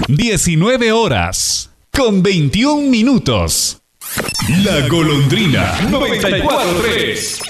19 horas con 21 minutos. La Golondrina 94.3.